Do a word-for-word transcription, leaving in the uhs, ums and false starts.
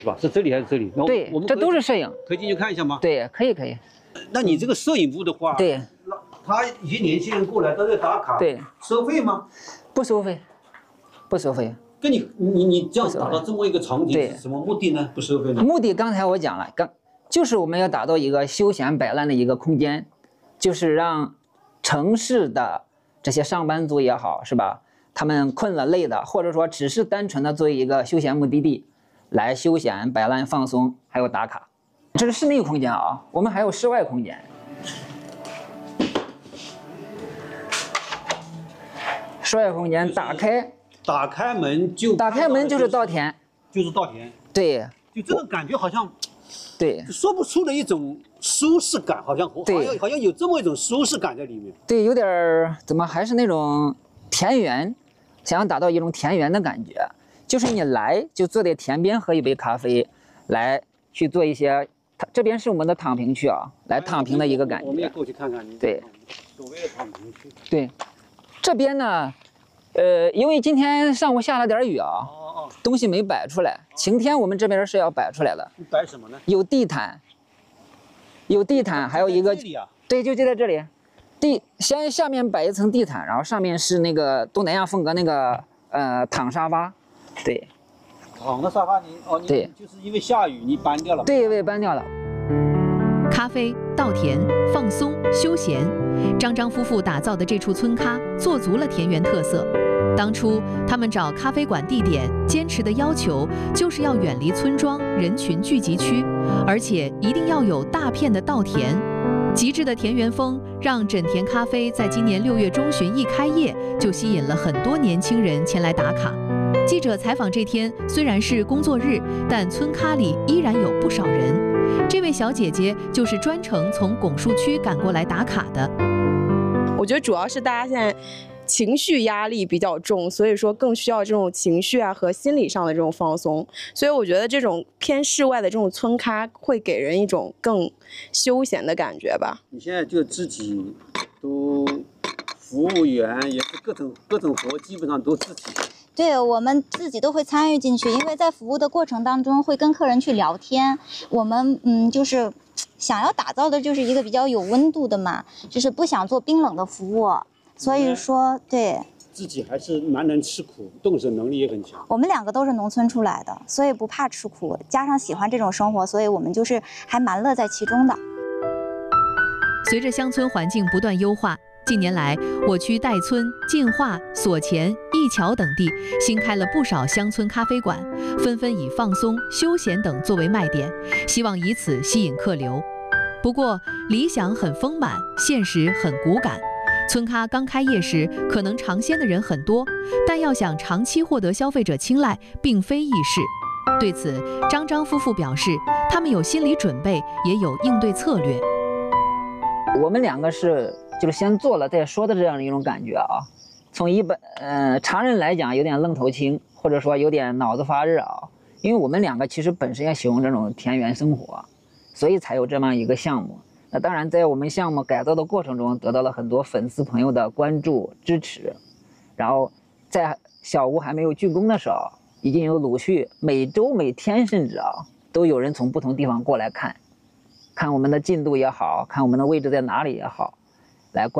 是吧？是这里还是这里？ 对， 我们这都是摄影。 可以进去看一下吗？ 对，可以可以。 那你这个摄影部的话， 对， 他一些年轻人过来都在打卡， 对， 收费吗？ 不收费，不收费。 跟你你你这样打造这么一个场景是什么目的呢？不收费呢？ 目的刚才我讲了，刚就是我们要打造一个休闲摆烂的一个空间，就是让城市的这些上班族也好，是吧？他们困了累的，或者说只是单纯的作为一个休闲目的地来休闲摆烂放松，还有打卡。这是室内空间啊，我们还有室外空间。室外空间打开， 打开门就打开门就是稻田， 就是稻田。 对， 就这种感觉好像， 对， 说不出的一种舒适感，好像好像好像有这么一种舒适感在里面。 对，有点儿怎么还是那种田园，想要达到一种田园的感觉，就是你来就坐在田边喝一杯咖啡，来去做一些。这边是我们的躺平区啊，来躺平的一个感觉。 我们也过去看看。 对， 所谓的躺平区。 对，这边呢，呃，因为今天上午下了点雨啊， 哦哦， 东西没摆出来。晴天我们这边是要摆出来的。 摆什么呢？ 有地毯，有地毯，还有一个，对，就就在这里。地先下面摆一层地毯，然后上面是那个东南亚风格那个呃躺沙发，对。 躺的沙发你哦，你对， 就是因为下雨你搬掉了。 对，被搬掉了。 咖啡、稻田、放松、休闲，张张夫妇打造的这处村咖做足了田园特色。当初他们找咖啡馆地点，坚持的要求就是要远离村庄人群聚集区，而且一定要有大片的稻田。极致的田园风让枕田咖啡在今年六月中旬一开业，就吸引了很多年轻人前来打卡。记者采访这天虽然是工作日，但村咖里依然有不少人。这位小姐姐就是专程从拱墅区赶过来打卡的。 我觉得主要是大家现在情绪压力比较重，所以说更需要这种情绪啊和心理上的这种放松。所以我觉得这种偏室外的这种村咖会给人一种更休闲的感觉吧。 你现在就自己都服务员也是各种各种活基本上都自己。 对，我们自己都会参与进去，因为在服务的过程当中会跟客人去聊天，我们嗯就是想要打造的就是一个比较有温度的嘛，就是不想做冰冷的服务，所以说对自己还是蛮能吃苦，动手能力也很强。 我们两个都是农村出来的，所以不怕吃苦，加上喜欢这种生活，所以我们就是还蛮乐在其中的。 随着乡村环境不断优化，近年来，我区岱村、进化、所前、义桥等地新开了不少乡村咖啡馆，纷纷以放松、休闲等作为卖点，希望以此吸引客流。不过，理想很丰满，现实很骨感。村咖刚开业时，可能尝鲜的人很多，但要想长期获得消费者青睐，并非易事。对此，张张夫妇表示，他们有心理准备，也有应对策略。 我们两个是就是先做了再说的这样的一种感觉啊。从一般呃常人来讲，有点愣头青，或者说有点脑子发热啊。因为我们两个其实本身也喜欢这种田园生活，所以才有这么一个项目。那当然，在我们项目改造的过程中，得到了很多粉丝朋友的关注支持。然后在小屋还没有竣工的时候，已经有陆续每周每天甚至啊都有人从不同地方过来看。看我们的进度也好，看我们的位置在哪里也好，来关。